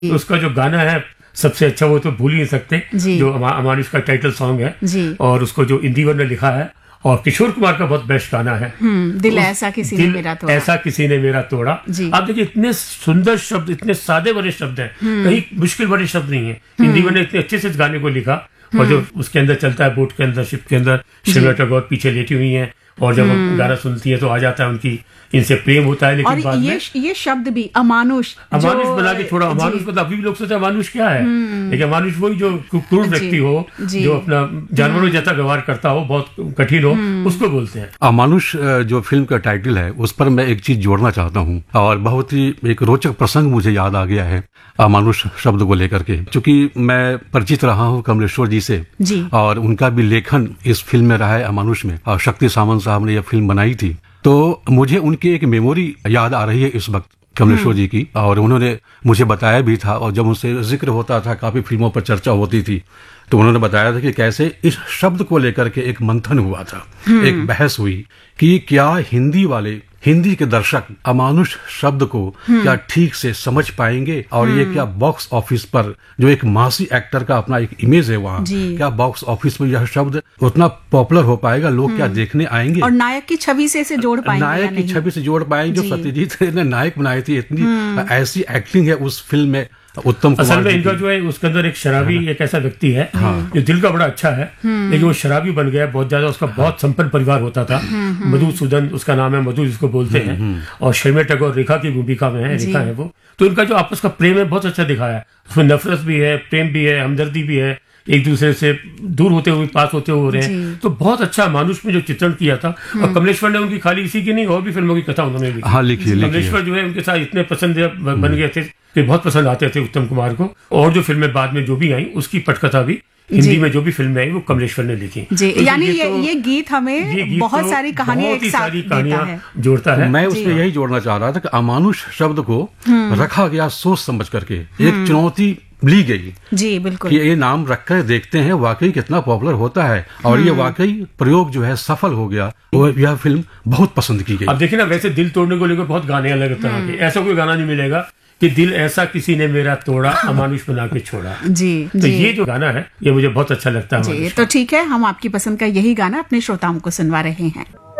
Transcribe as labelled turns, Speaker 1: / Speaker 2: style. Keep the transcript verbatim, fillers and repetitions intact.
Speaker 1: तो उसका जो गाना है सबसे अच्छा वो तो भूल ही नहीं सकते, जो अमा, अमानुष का टाइटल सॉन्ग है जी। और उसको जो इंदिवर ने लिखा है और किशोर कुमार का बहुत बेस्ट गाना है
Speaker 2: दिल ऐसा किसी ने मेरा तोड़ा।
Speaker 1: ऐसा किसी ने मेरा तोड़ा। आप देखिए इतने सुंदर शब्द, इतने सादे बड़े शब्द हैं, कहीं मुश्किल बड़े शब्द नहीं है। इंदिवर ने इतने अच्छे से इस गाने को लिखा और जो उसके अंदर चलता है, बोट के अंदर, शिप के अंदर शर्मिला टैगोर पीछे लेटी हुई हैं और जब वो गाना सुनती है तो आ जाता है उनकी इनसे प्रेम होता है। लेकिन
Speaker 2: और
Speaker 1: बाद
Speaker 2: ये
Speaker 1: में
Speaker 2: ये शब्द भी अमानुष
Speaker 1: अमानुष बना के छोड़ा। अमानुष को अभी भी लोग सोचते हैं अमानुष क्या है, लेकिन अमानुष वही जो क्रूर व्यक्ति हो, जो अपना जानवरों जैसा व्यवहार करता हो, बहुत कठिन हो, उसको बोलते हैं
Speaker 3: अमानुष। जो फिल्म का टाइटल है उस पर मैं एक चीज जोड़ना चाहता हूँ और बहुत ही एक रोचक प्रसंग मुझे याद आ गया है अमानुष शब्द को लेकर के, क्योंकि मैं परिचित रहा हूँ कमलेश्वर जी से
Speaker 2: जी।
Speaker 3: और उनका भी लेखन इस फिल्म में रहा है अमानुष में, और शक्ति सामंत साहब ने यह फिल्म बनाई थी। तो मुझे उनकी एक मेमोरी याद आ रही है इस वक्त कमलेश्वर जी की, और उन्होंने मुझे बताया भी था, और जब उनसे जिक्र होता था, काफी फिल्मों पर चर्चा होती थी, तो उन्होंने बताया था कि कैसे इस शब्द को लेकर के एक मंथन हुआ था, एक बहस हुई कि क्या हिंदी वाले, हिंदी के दर्शक अमानुष शब्द को क्या ठीक से समझ पाएंगे, और ये क्या बॉक्स ऑफिस पर जो एक मासी एक्टर का अपना एक इमेज है वहाँ, क्या बॉक्स ऑफिस में यह शब्द उतना पॉपुलर हो पाएगा, लोग क्या देखने आएंगे,
Speaker 2: और नायक की छवि से इसे जोड़ पाएंगे,
Speaker 3: नायक की छवि से जोड़ पाएंगे। जो सत्यजीत ने नायक बनाई थी, इतनी ऐसी एक्टिंग है उस फिल्म में उत्तम कुमार।
Speaker 1: असल में इनका जो है उसके अंदर एक शराबी एक ऐसा व्यक्ति है जो दिल का बड़ा अच्छा है, लेकिन वो शराबी बन गया बहुत ज्यादा। उसका बहुत संपन्न परिवार होता था, मधुसूदन उसका नाम है, मधु जिसको बोलते हैं, और शर्मिला टैगोर रेखा की भूमिका में है, रेखा है वो। तो इनका जो आपस का प्रेम है बहुत अच्छा दिखाया है, उसमें नफरत भी है, प्रेम भी है, हमदर्दी भी है, एक दूसरे से दूर होते हुए पास होते हुए रहे हैं। तो बहुत अच्छा मानुष में जो चित्रण किया था। और कमलेश्वर ने उनकी खाली इसी की नहीं और भी फिल्मों की कथा उन्होंने लिखी।
Speaker 3: हाँ, लिखी,
Speaker 1: कमलेश्वर जो है उनके साथ इतने पसंद बन गए थे कि बहुत पसंद आते थे उत्तम कुमार को। और जो फिल्में बाद में जो भी आई उसकी पटकथा भी हिंदी में जो भी फिल्में आई वो कमलेश्वर ने लिखी।
Speaker 2: जी, तो यानी ये, ये गीत हमें ये गीत बहुत तो सारी कहानियां एक साथ देता है,
Speaker 1: जोड़ता है।
Speaker 3: मैं उसमें यही जोड़ना चाह रहा था कि अमानुष शब्द को रखा गया सोच समझ करके, एक चुनौती ली गई
Speaker 2: जी, बिल्कुल,
Speaker 3: कि ये नाम रखकर देखते हैं वाकई कितना पॉपुलर होता है, और ये वाकई प्रयोग जो है सफल हो गया, और यह फिल्म बहुत पसंद की गई।
Speaker 1: अब देखिए ना, वैसे दिल तोड़ने को लेकर बहुत गाने अलग तरह के, ऐसा कोई गाना नहीं मिलेगा कि दिल ऐसा किसी ने मेरा तोड़ा, अमानुष बना के छोड़ा।
Speaker 2: जी,
Speaker 1: तो
Speaker 2: जी।
Speaker 1: ये जो गाना है ये मुझे बहुत अच्छा लगता है।
Speaker 2: जी, तो ठीक है, हम आपकी पसंद का यही गाना अपने श्रोताओं को सुनवा रहे हैं।